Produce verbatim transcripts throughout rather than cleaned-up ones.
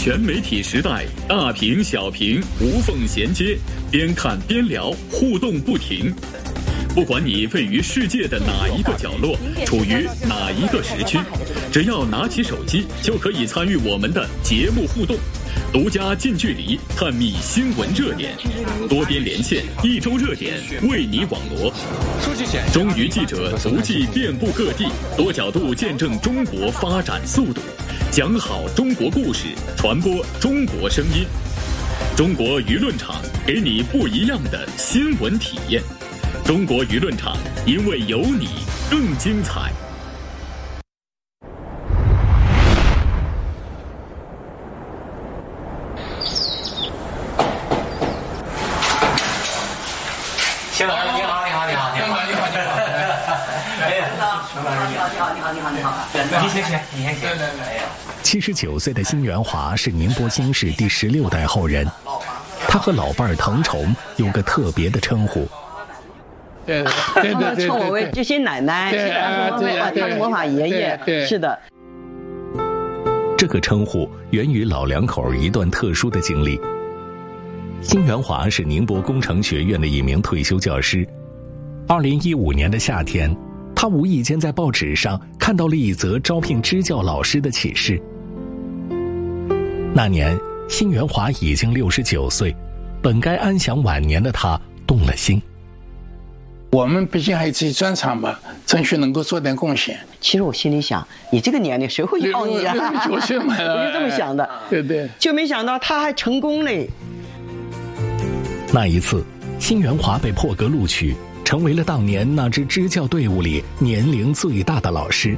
全媒体时代，大屏小屏无缝衔接，边看边聊，互动不停。不管你位于世界的哪一个角落，处于哪一个时区，只要拿起手机，就可以参与我们的节目互动。独家近距离探秘新闻热点，多边连线，一周热点为你网罗。中娱记者足迹遍布各地，多角度见证中国发展速度，讲好中国故事，传播中国声音。中国舆论场给你不一样的新闻体验。中国舆论场，因为有你更精彩。 邢老师，你好，你好，你好，你好，你好，你好，你好。哎呀，邢老师，你好，你好，你好，你好，你好。你先请，你先请。对对对。哎呀， 七十九岁的辛元华是宁波新市第十六代后人，他和老伴儿滕崇有个特别的称呼。 对对对对， 称我为知心奶奶，是的，对对，他是魔法爷爷，是的。 这个称呼源于老两口一段特殊的经历。辛元华是宁波工程学院的一名退休教师。二零一五年的夏天，他无意间在报纸上看到了一则招聘支教老师的启事。那年，辛元华已经六十九岁，本该安享晚年的他动了心。 我们毕竟还有自己专长嘛，争取能够做点贡献。 其实我心里想，你这个年龄谁会要你啊？ 六十九岁嘛， 我就这么想的。 对对， 就没想到他还成功嘞。 那一次，辛元华被破格录取，成为了当年那支支教队伍里年龄最大的老师。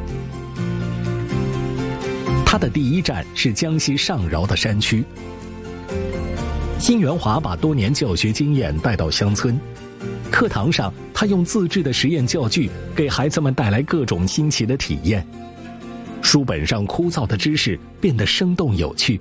他的第一站是江西上饶的山区。辛元华把多年教学经验带到乡村。课堂上，他用自制的实验教具给孩子们带来各种新奇的体验，书本上枯燥的知识变得生动有趣。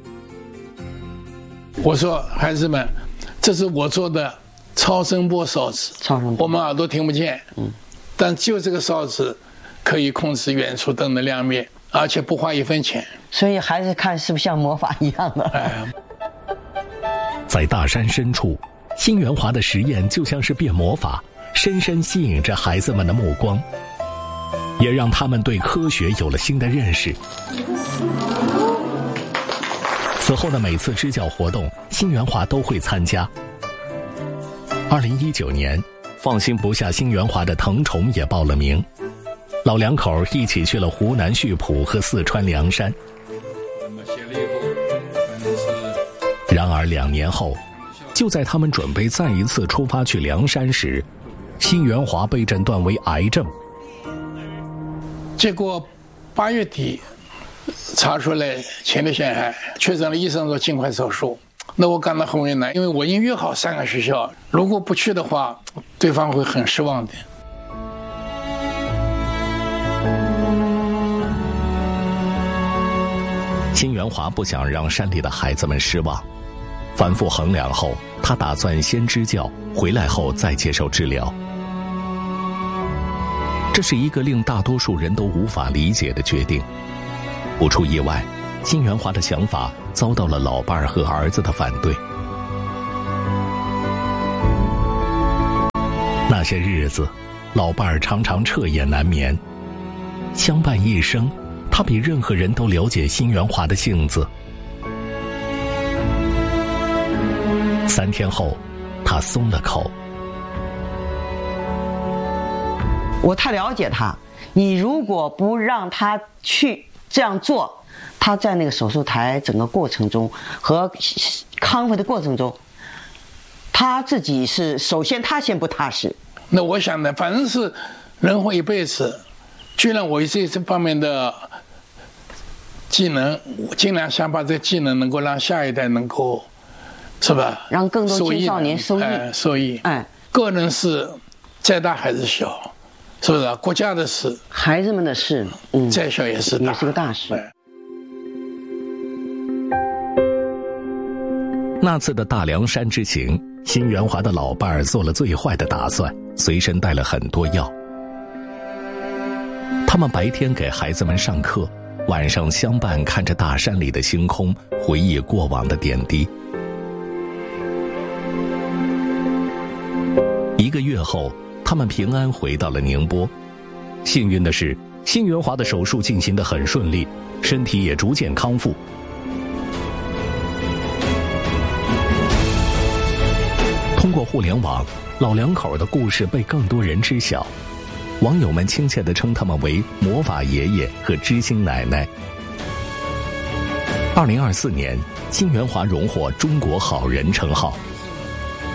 我说，孩子们，这是我做的超声波哨子， 超声波， 我们耳朵听不见，嗯，但就这个哨子可以控制远处灯的亮灭，而且不花一分钱。 所以孩子看是不是像魔法一样的？ 哎， 在大山深处，辛元华的实验就像是变魔法，深深吸引着孩子们的目光，也让他们对科学有了新的认识。此后的每次支教活动，辛元华都会参加。二零一九年，放心不下辛元华的滕崇也报了名，老两口一起去了湖南溆浦和四川凉山。然而两年后，就在他们准备再一次出发去凉山时，辛元华被诊断为癌症。 结果八月底查出来前列腺癌，确诊了，医生说尽快手术。那我感到很为难，因为我已经约好三个学校，如果不去的话，对方会很失望的。 辛元华不想让山里的孩子们失望，反复衡量后，他打算先支教，回来后再接受治疗。这是一个令大多数人都无法理解的决定。不出意外，辛元华的想法遭到了老伴儿和儿子的反对。那些日子，老伴儿常常彻夜难眠。相伴一生，他比任何人都了解辛元华的性子。三天后，他松了口。 我太了解他，你如果不让他去这样做，他在那个手术台整个过程中和康复的过程中，他自己是首先他先不踏实。 那我想呢，反正是人活一辈子，既然我有这这方面的技能，我尽量想把这个技能能够让下一代能够，是吧？ 让更多青少年受益。 哎，受益。 哎， 个人事再大还是小，是不是？国家的事， 孩子们的事，嗯， 再小也是大， 也是个大事。 哎， 那次的大凉山之行，辛元华的老伴儿做了最坏的打算，随身带了很多药。他们白天给孩子们上课， 晚上相伴看着大山里的星空，回忆过往的点滴。一个月后，他们平安回到了宁波。幸运的是，辛元华的手术进行得很顺利，身体也逐渐康复。通过互联网，老两口的故事被更多人知晓，网友们亲切地称他们为魔法爷爷和知心奶奶。二零二四年，辛元华荣获中国好人称号。